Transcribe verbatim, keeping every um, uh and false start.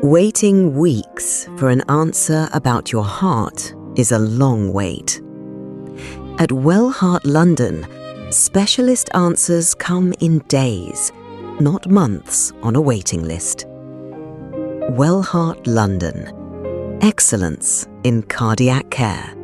Waiting weeks for an answer about your heart is a long wait. At Wellheart London, specialist answers come in days, not months on a waiting list. Wellheart London. Excellence in cardiac care.